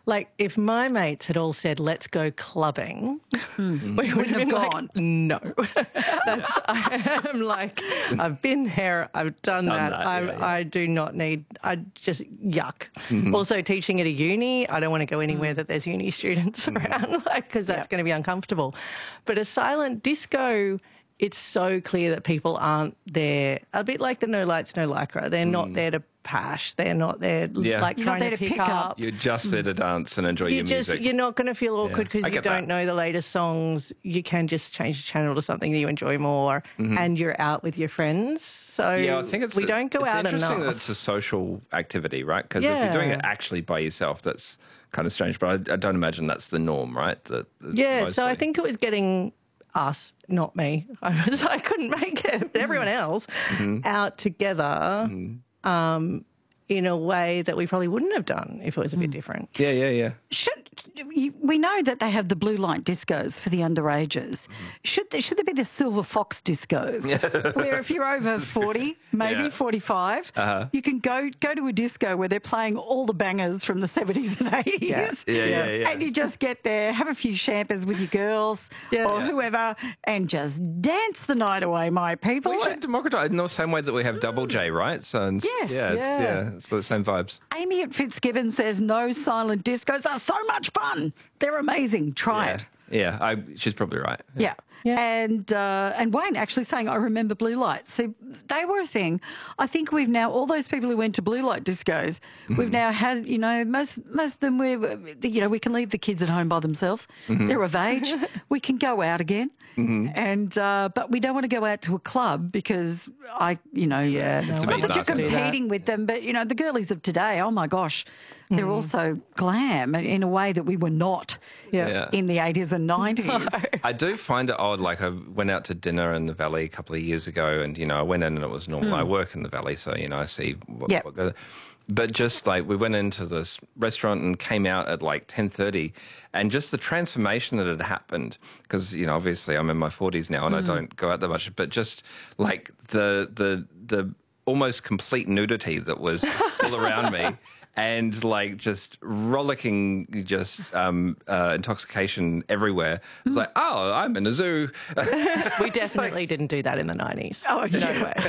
Like, if my mates had all said, let's go clubbing, we would have gone. Like, no. I'm like, I've been there, I've done that. I do not need, I just, yuck. Also, teaching at a uni, I don't want to go anywhere that there's uni students around, like, because that's going to be uncomfortable. But a silent disco, it's so clear that people aren't there, a bit like the No Lights, No Lycra. They're not there to pash. They're not there like You're trying not there to pick up. You're just there to dance and enjoy your music. You're not going to feel awkward because you don't know the latest songs. You can just change the channel to something that you enjoy more, and you're out with your friends. So I think we don't go out enough. It's interesting that it's a social activity, right? Because if you're doing it actually by yourself, that's kind of strange. But I don't imagine that's the norm, right? So I think it was getting us, not me. I couldn't make it, but everyone else out together in a way that we probably wouldn't have done if it was a bit different. Yeah. We know that they have the blue light discos for the underages. Should there be the silver fox discos where if you're over 40, maybe 45, you can go to a disco where they're playing all the bangers from the 70s and 80s. Yeah. And you just get there, have a few champers with your girls or whoever and just dance the night away, my people. We should democratise in the same way that we have Double J, right? So it's the same vibes. Amy at Fitzgibbon says no silent discos are so much fun. They're amazing. Try it. Yeah, she's probably right. Yeah. And Wayne actually saying, I remember blue lights. So they were a thing. I think we've now, all those people who went to blue light discos, we've now had, most of them, we can leave the kids at home by themselves. They're of age. We can go out again. And but we don't want to go out to a club because it's not that you're competing with them, but, the girlies of today, oh my gosh, they're also glam in a way that we were not in the 80s and 90s. I do find it odd. Like I went out to dinner in the Valley a couple of years ago and, I went in and it was normal. I work in the Valley, so, I see what goes. But just like we went into this restaurant and came out at like 10:30 and just the transformation that had happened because, obviously I'm in my 40s now and I don't go out that much, but just like the almost complete nudity that was all around me. And like just rollicking, intoxication everywhere. It's like, oh, I'm in a zoo. We definitely didn't do that in the 90s. Oh, no way.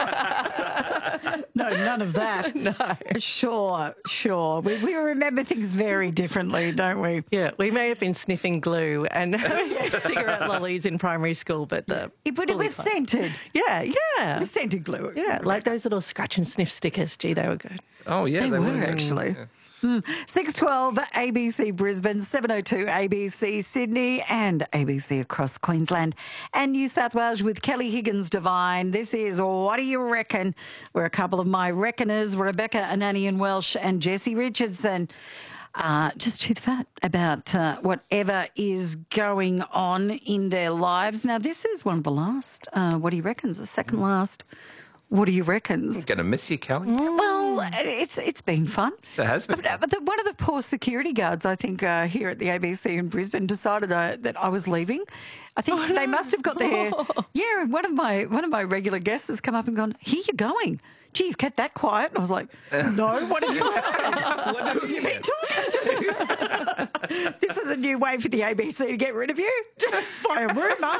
No, none of that. No. Sure. We remember things very differently, don't we? Yeah, we may have been sniffing glue and cigarette lollies in primary school, but it was scented. Yeah. It was scented glue. Yeah, like those little scratch and sniff stickers. Gee, they were good. Oh, yeah. They were actually. Yeah. 612 ABC Brisbane, 702 ABC Sydney and ABC across Queensland and New South Wales with Kelly Higgins Divine. This is What Do You Reckon? We're a couple of my reckoners, Rebecca Ananian Welsh and Jessie Richardson. Just chew the fat about whatever is going on in their lives. Now, this is one of the last What Do You Reckons, the second last What Do You Reckons. I'm going to miss you, Kelly. Well, it's been fun. It has been. But one of the poor security guards, I think, here at the ABC in Brisbane decided that I was leaving. I think they must have got there. Yeah, and one of my regular guests has come up and gone, "Here you're going. Gee, you've kept that quiet." And I was like, "No, what have you been talking to? This is a new way for the ABC to get rid of you by a rumour."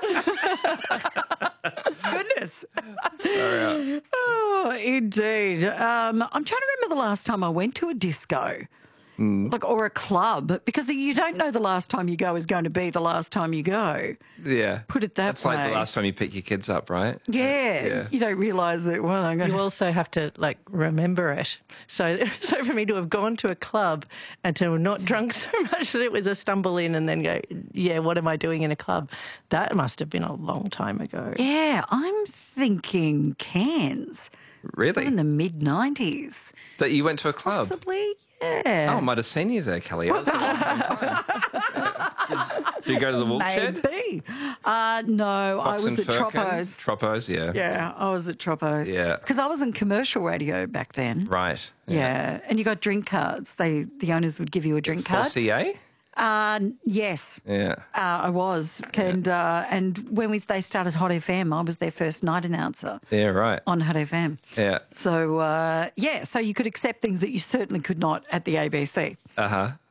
Goodness. Oh, indeed. I'm trying to remember the last time I went to a disco. Or a club, because you don't know the last time you go is going to be the last time you go. Yeah. Put it that way. It's like the last time you pick your kids up, right? Yeah. You don't realise that, You also have to, remember it. So for me to have gone to a club and to have not drunk so much that it was a stumble in and then go, what am I doing in a club? That must have been a long time ago. Yeah, I'm thinking Cairns. Really? In the mid-90s. That you went to a club? Possibly, yeah. Oh, I might have seen you there, Kelly. Did you go to the Woolshed? Maybe. No, I was at Tropos. Tropos, yeah. Yeah, I was at Tropos. Yeah. Because I was in commercial radio back then. Right. Yeah. And you got drink cards. The owners would give you a drink card. 4CA? Yes. Yeah. I was. And when they started Hot FM, I was their first night announcer. Yeah, right. On Hot FM. Yeah. So, so you could accept things that you certainly could not at the ABC. Uh-huh.